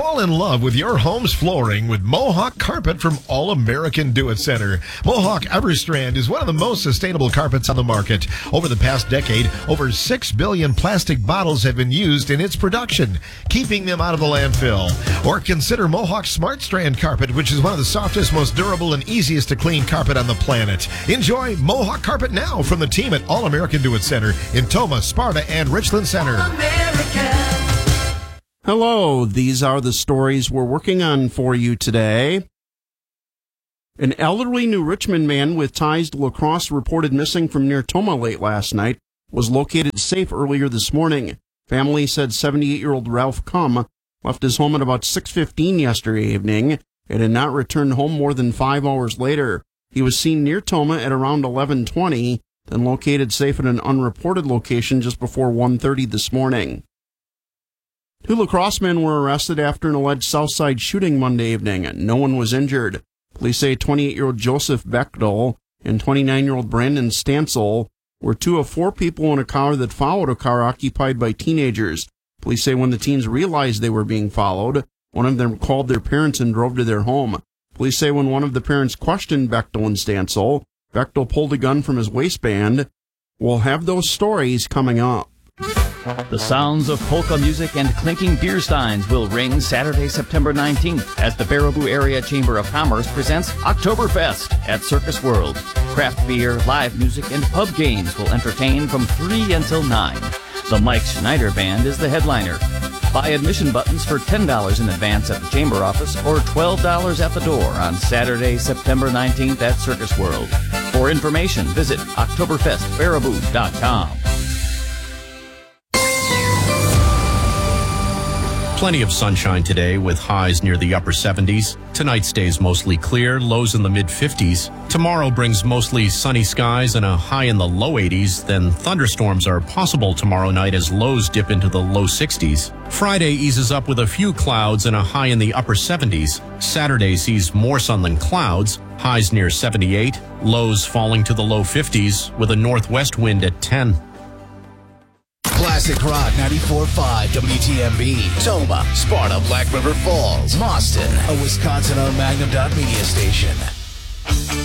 Fall in love with your home's flooring with Mohawk Carpet from All American Do It Center. Mohawk Everstrand is one of the most sustainable carpets on the market. Over the past decade, over 6 billion plastic bottles have been used in its production, keeping them out of the landfill. Or consider Mohawk Smart Strand Carpet, which is one of the softest, most durable, and easiest to clean carpet on the planet. Enjoy Mohawk Carpet now from the team at All American Do It Center in Tomah, Sparta, and Richland Center. Hello, these are the stories we're working on for you today. An elderly New Richmond man with ties to La Crosse reported missing from near Tomah late last night was located safe earlier this morning. Family said 78-year-old Ralph Cum left his home at about 6:15 yesterday evening and had not returned home more than 5 hours later. He was seen near Tomah at around 11:20, then located safe at an unreported location just before 1:30 this morning. 2 La Crosse men were arrested after an alleged Southside shooting Monday evening. No one was injured. Police say 28-year-old Joseph Bechtel and 29-year-old Brandon Stansel were 2 of 4 people in a car that followed a car occupied by teenagers. Police say when the teens realized they were being followed, one of them called their parents and drove to their home. Police say when one of the parents questioned Bechtel and Stansel, Bechtel pulled a gun from his waistband. We'll have those stories coming up. The sounds of polka music and clinking beer steins will ring Saturday, September 19th as the Baraboo Area Chamber of Commerce presents Oktoberfest at Circus World. Craft beer, live music, and pub games will entertain from 3 until 9. The Mike Schneider Band is the headliner. Buy admission buttons for $10 in advance at the Chamber office or $12 at the door on Saturday, September 19th at Circus World. For information, visit OktoberfestBaraboo.com. Plenty of sunshine today with highs near the upper 70s. Tonight stays mostly clear, lows in the mid-50s. Tomorrow brings mostly sunny skies and a high in the low 80s. Then thunderstorms are possible tomorrow night as lows dip into the low 60s. Friday eases up with a few clouds and a high in the upper 70s. Saturday sees more sun than clouds, highs near 78, lows falling to the low 50s with a northwest wind at 10. Classic Rock 94.5 WTMB. Tomah, Sparta, Black River Falls, Mauston, a Wisconsin-owned Magnum Media station.